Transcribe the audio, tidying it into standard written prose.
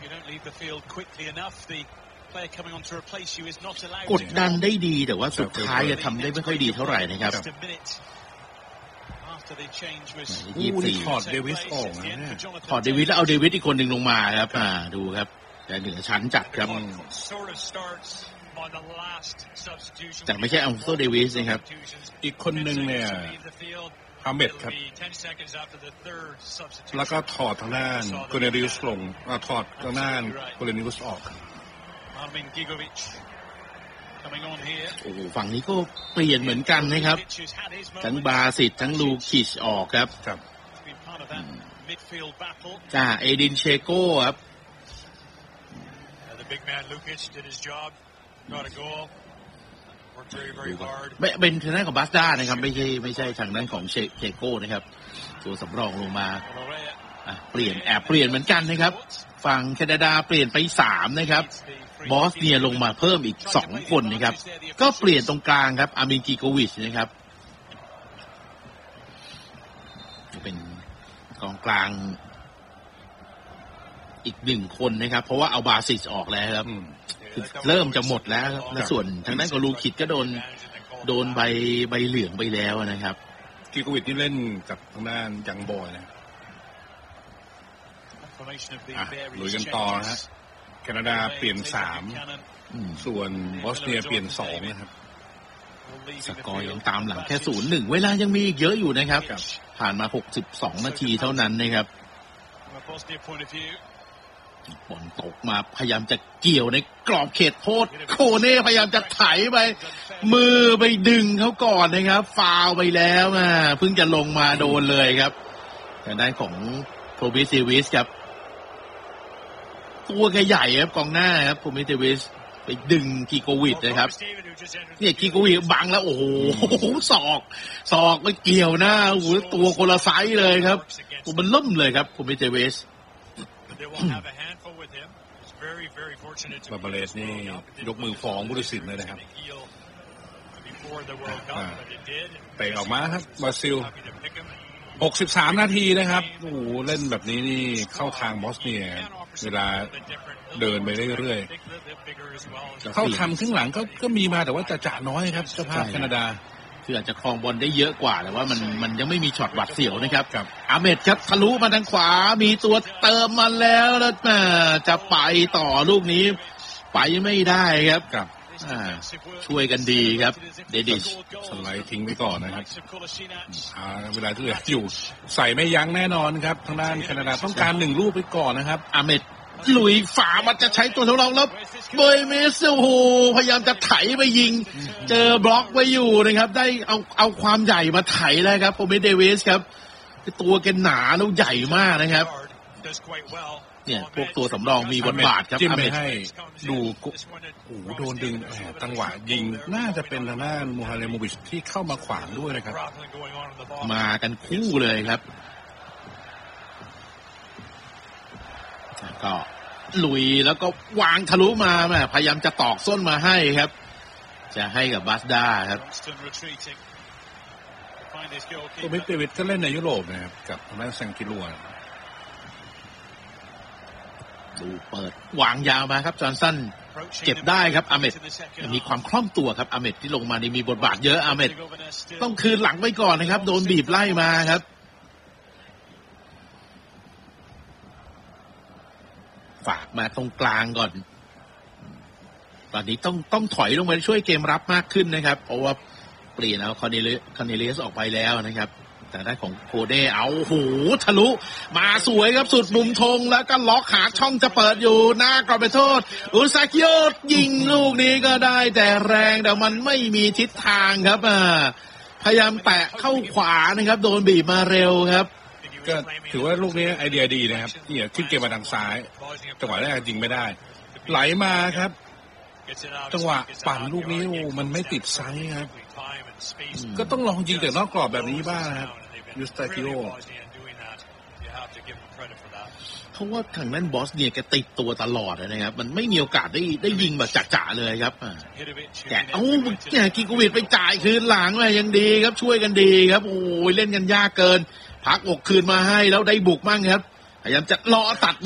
กดดันได้ดีแต่ว่าสุดท้ายจะทำได้ไม่ค่อยดีเท่าไหร่นะครับถอดเดวิสออกนะถอดเดวิสแล้วเอาเดวิสอีกคนหนึ่งลงมาครับดูครับแต่เหนือชั้นจัดครับแต่ไม่ใช่อัลโซเดวิสนะครับอีกคนหนึ่งเนี่ยฮาเมดครับแล้วก็ถอดทางด้านโคเนริอุสลงถอดทางด้านโคเนริอุสออกโอ้โหฝั่งนี้ก็เปลี่ยนเหมือนกันนะครับทั้งบาสิตทั้งลูคิชออกครับเอดินเชโก้ครับเป็นทางด้านของบาสด้านะครับไม่ใช่ทางด้านของเชโก้นะครับตัวสำรองลงมาเปลี่ยนเหมือนกันนะครับฝั่งแคนาดาเปลี่ยนไป3นะครับบอสเนียลงมาเพิ่มอีก2คนนะครับก็เปลี่ยนตรงกลางครับอามินกิโกวิชนะครับเป็นกองกลางอีก1คนนะครับเพราะว่าเอาบาซิสออกแล้วครับเริ่มจะหมดแล้วครับและส่วนทางด้านของลูคิดก็โดนใบเหลืองไปแล้วนะครับกิโกวิชนี่เล่นกับทางด้านยังบอยนะลุยกันต่อนะฮะแคนาดาเปลี่ยน3ส่วนบอสเนียเปลี่ยน2นะครับสกอร์ยังตามหลังแค่ 0-1 เวลายังมีอีกเยอะอยู่นะครับผ่านมา62นาทีเท่านั้นนะครับบอลตกมาพยายามจะเกี่ยวในกรอบเขตโทษโคเน่พยายามจะไถไปมือไปดึงเขาก่อนนะครับฟาวไปแล้วเพิ่งจะลงมาโดนเลยครับทางด้านของโทบิซิวิสครับตัวแกใหญ่ครับกองหน้าครับโทบิซิวิสไปดึงกิโกวิชนะครับเนี่ยกิโกวิชบังแล้วโอ้โหศอกไม่เกี่ยวนะโอ้โหตัวคนละไซส์เลยครับมันล่มเลยครับโทบิซิวิสบาบาเลสนี่ยกมือฟ้องผู้ตัดสินเลยนะครับเตะออกมาครับบราซิล63นาทีนะครับโอ้โหเล่นแบบนี้นี่เข้าทางบอสเนียเวลาเดินไปเรื่อยๆเข้าทำครึ่งหลังก็มีมาแต่ว่าจะน้อยครับเจ้าภาพแคนาดาคืออาจจะครองบอลได้เยอะกว่าแต่ว่ามันยังไม่มีช็อตหวัดเสียวนะครับอาเมดครับทะลุมาทางขวามีตัวเติมมาแล้วจะไปต่อลูกนี้ไปไม่ได้ครับช่วยกันดีครับเดดิชสไลด์ทิ้งไว้ก่อนนะครับเวลาที่เหลืออยู่ใส่ไม่ยั้งแน่นอนครับทางด้านแคนาดาต้องการ1ลูกไปก่อนนะครับอาเมดลุยฝามันจะใช้ตัวทดลองแล้วเบย์เมสโอ้โหพยายามจะไถไปยิงเจอบล็อกไว้อยู่นะครับได้เอาความใหญ่มาไถแล้วครับโอเมเดวิสครับตัวแกหนาแล้วใหญ่มากนะครับเนี่ยพวกตัวสำรองมีบทบาทครับจิ้มไปให้ดูโอ้โหโดนดึงจังหวะยิงน่าจะเป็นทางด้านมูฮาเลโมวิชที่เข้ามาขวางด้วยนะครับมากันคู่เลยครับก็ลุยแล้วก็วางทะลุมาพยายามจะตอกส้นมาให้ครับจะให้กับบาสด้าครับตัวมิดเดวิดก็เล่นในยุโรปนะครับกับทางด้านแซงกิลัวดูเปิดวางยาวมาครับจอห์นสันเก็บได้ครับอาเมดมีความคล่องตัวครับอาเมดที่ลงมานี่มีบทบาทเยอะอาเมดต้องคืนหลังไว้ก่อนนะครับโดนบีบไล่มาครับฝากมาตรงกลางก่อนตอนนี้ต้องถอยลงไปช่วยเกมรับมากขึ้นนะครับเพราะว่าเปลี่ยนเอาคอนเนเลียสออกไปแล้วนะครับแต่ได้ของโคเด้เอาโหทะลุมาสวยครับสุดมุมธงแล้วก็ล็อกหาช่องจะเปิดอยู่หน้ากรอบไปโทษอุซากิโอยิงลูกนี้ก็ได้แต่แรงแต่มันไม่มีทิศทางครับพยายามแตะเข้าขวานะครับโดนบีบมาเร็วครับก็ถือว่าลูกนี้ไอเดียดีนะครับเนี่ยขึ้นเกมมาทางซ้ายจังหวะแรกยิงไม่ได้ไหลมาครับจังหวะปั่นลูกนี้มันไม่ติดไซส์ครับก็ต้องลองยิงแต่นอกกรอบแบบนี้บ้างครับยูสตาคิโอเพราะว่าทางนั้นบอสเนี่ยแกติดตัวตลอดนะครับมันไม่มีโอกาสได้ยิงแบบจ่าๆเลยครับแกกิโกวิชไปจ่ายคืนหลังเลยยังดีครับช่วยกันดีครับโอ้ยเล่นกันยากเกินพักอกคืนมาให้แล้วได้บุกมั่งครับพยายามจะรอตัด